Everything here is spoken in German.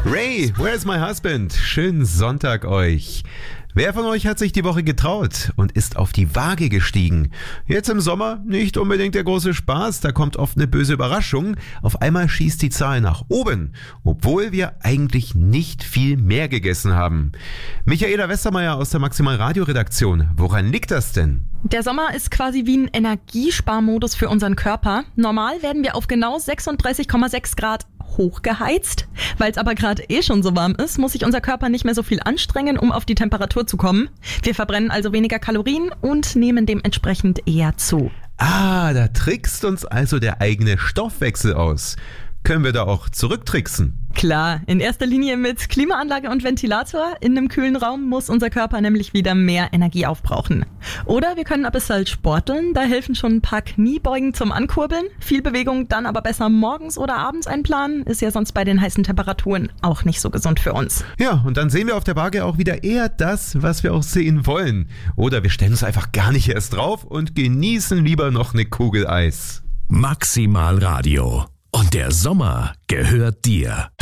Ray, where's my husband? Schönen Sonntag euch. Wer von euch hat sich die Woche getraut und ist auf die Waage gestiegen? Jetzt im Sommer nicht unbedingt der große Spaß, da kommt oft eine böse Überraschung. Auf einmal schießt die Zahl nach oben, obwohl wir eigentlich nicht viel mehr gegessen haben. Michaela Westermeier aus der Maximal Radio Redaktion, woran liegt das denn? Der Sommer ist quasi wie ein Energiesparmodus für unseren Körper. Normal werden wir auf genau 36,6 Grad hochgeheizt. Weil es aber gerade schon so warm ist, muss sich unser Körper nicht mehr so viel anstrengen, um auf die Temperatur zu kommen. Wir verbrennen also weniger Kalorien und nehmen dementsprechend eher zu. Da trickst uns also der eigene Stoffwechsel aus. Können wir da auch zurücktricksen? Klar, in erster Linie mit Klimaanlage und Ventilator. In einem kühlen Raum muss unser Körper nämlich wieder mehr Energie aufbrauchen. Oder wir können ein bisschen sporteln, da helfen schon ein paar Kniebeugen zum Ankurbeln. Viel Bewegung dann aber besser morgens oder abends einplanen, ist ja sonst bei den heißen Temperaturen auch nicht so gesund für uns. Ja, und dann sehen wir auf der Waage auch wieder eher das, was wir auch sehen wollen. Oder wir stellen uns einfach gar nicht erst drauf und genießen lieber noch eine Kugel Eis. Maximal Radio. Und der Sommer gehört dir.